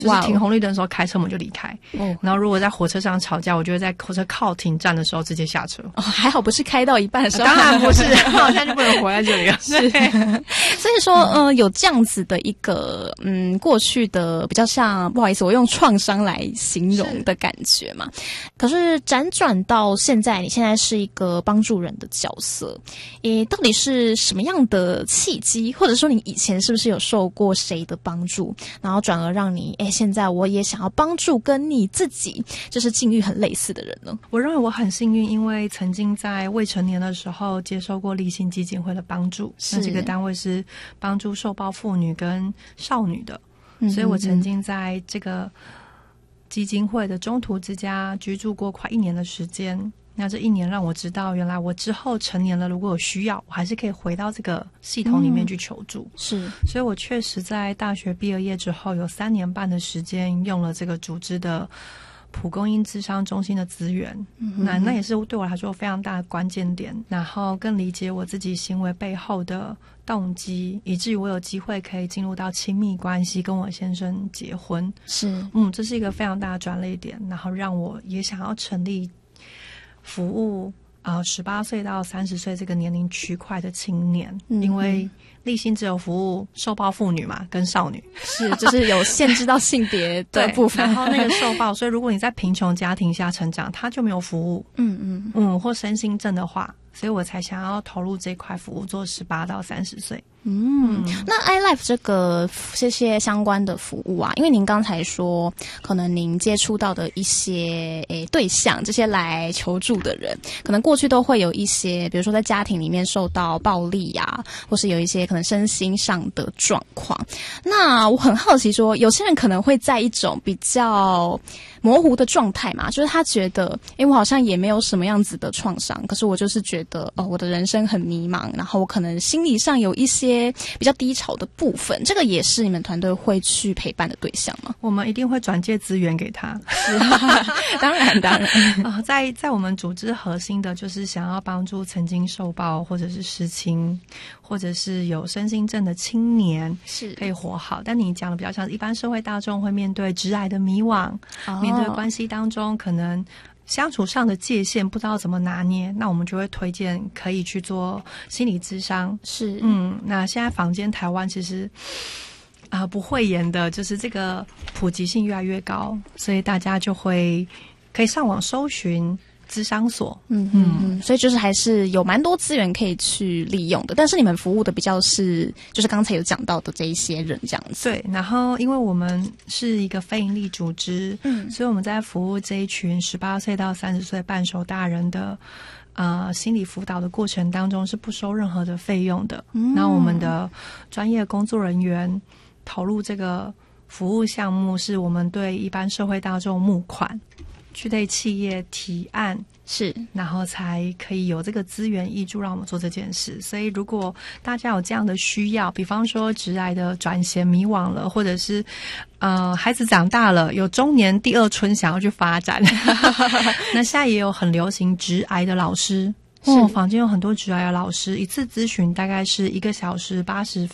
就是停红绿灯的时候开车我们就离开。然后如果在火车上吵架，我就会在火车靠停站的时候直接下车。 还好不是开到一半的时候。 当然不是，好像就不能活在这里了。 所以说有这样子的一个过去的比较像，不好意思，我用创伤来形容的感觉嘛。可是辗转到现在，你现在是一个帮助人的角色，到底是什么样的契机，或者说你以前是不是有受过谁的帮助，然后转而让你现在我也想要帮助跟你自己就是境遇很类似的人呢？ 我认为我很幸运，因为曾经在未成年的时候接受过立信基金会的帮助，那这个单位是帮助受暴妇女跟少女的，所以我曾经在这个基金会的中途之家居住过快1年的时间。那这1年让我知道，原来我之后成年了，如果有需要，我还是可以回到这个系统里面去求助。 是， 所以我确实在大学毕业之后有3年半的时间用了这个组织的蒲公英諮商中心的资源。那也是对我来说非常大的关键点，然后更理解我自己行为背后的动机，以至于我有机会可以进入到亲密关系，跟我先生结婚。 是，这是一个非常大的转捩点，然后让我也想要成立服务18岁到30岁这个年龄区块的青年，因为立信只有服务受暴妇女嘛，跟少女， 是就是有限制到性别的部分。 然后那个受暴，所以如果你在贫穷家庭下成长，他就没有服务，或身心症的话，所以我才想要投入这块服务，做18到30岁。 那 iLife 这些相关的服务啊，因为您刚才说可能您接触到的一些对象，这些来求助的人可能过去都会有一些比如说在家庭里面受到暴力啊，或是有一些可能身心上的状况。那我很好奇说，有些人可能会在一种比较模糊的状态嘛，就是他觉得我好像也没有什么样子的创伤，可是我就是觉得我的人生很迷茫，然后我可能心理上有一些比较低潮的部分，这个也是你们团队会去陪伴的对象吗？ 我们一定会转介资源给他。 是当然在我们组织核心的就是想要帮助曾经受暴或者是失亲或者是有身心症的青年是可以活好。但你讲的比较像一般社会大众会面对直癌的迷惘，面对关系当中可能相处上的界限不知道怎么拿捏，那我们就会推荐可以去做心理咨商。 是， 那现在坊间台湾其实不讳言的，就是这个普及性越来越高，所以大家就会可以上网搜寻諮商所。 所以就是还是有蛮多资源可以去利用的，但是你们服务的比较是就是刚才有讲到的这一些人这样子。 对，然后因为我们是一个非营利组织，所以我们在服务这一群18岁到30岁半熟大人的心理辅导的过程当中是不收任何的费用的。那我们的专业工作人员投入这个服务项目，是我们对一般社会大众募款，去对企业提案， 是，然后才可以有这个资源挹注让我们做这件事。所以如果大家有这样的需要，比方说直癌的转衔迷惘了，或者是孩子长大了有中年第二春想要去发展那现在也有很流行直癌的老师，坊间有很多直癌的老师，一次咨询大概是1个小时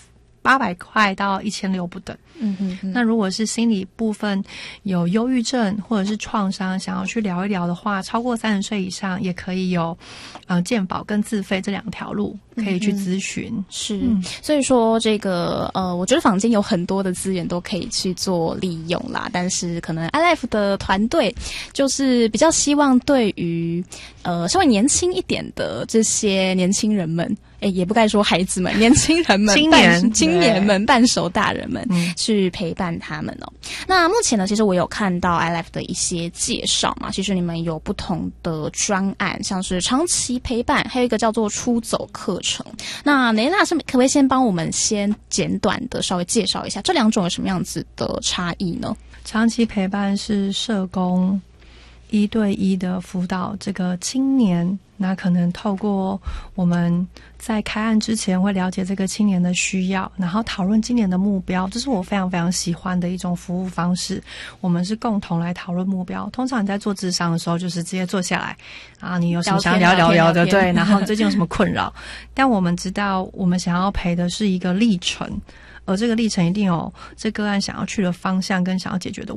800块到1600不等。那如果是心理部分有忧郁症或者是创伤，想要去聊一聊的话，超过30岁以上也可以有健保跟自费这2条路可以去咨询。 是，所以说这个我觉得坊间有很多的资源都可以去做利用啦，但是可能 iLife 的团队就是比较希望对于稍微年轻一点的这些年轻人们，也不该说孩子们，年轻人们青年们半熟大人们去陪伴他们哦。那目前呢，其实我有看到 iLife 的一些介绍嘛，其实你们有不同的专案，像是长期陪伴，还有一个叫做出走课程。那雷娜是可不可以先帮我们先简短的稍微介绍一下这2种有什么样子的差异呢？ 长期陪伴是社工1对1的辅导这个青年，那可能透过我们在开案之前会了解这个青年的需要，然后讨论今年的目标，这是我非常非常喜欢的一种服务方式。我们是共同来讨论目标，通常你在做諮商的时候就是直接坐下来你有什么想要聊的，对，然后最近有什么困扰但我们知道我们想要陪的是一个历程， 而这个历程一定有这个案想要去的方向跟想要解决的